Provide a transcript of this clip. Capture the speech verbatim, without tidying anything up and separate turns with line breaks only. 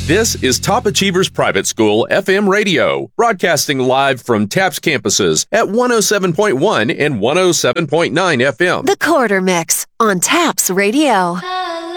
This is Top Achievers Private School F M radio, broadcasting live from TAPS campuses at one oh seven point one and one oh seven point nine F M.
The Quarter Mix on TAPS Radio.